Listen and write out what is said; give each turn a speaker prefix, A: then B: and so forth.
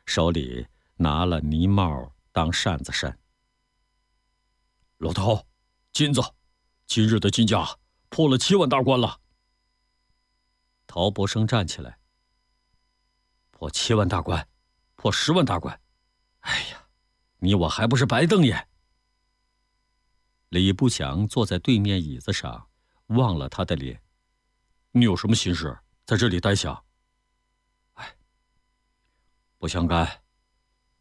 A: 手里拿了泥帽当扇子扇。
B: 老头，金子，今日的金价破了7万大关了。
A: 陶伯生站起来。
B: 破7万大关，破10万大关，哎呀，你我还不是白瞪眼？
A: 李不祥坐在对面椅子上，望了他的脸。
B: 你有什么心事，在这里待下？哎，不相干。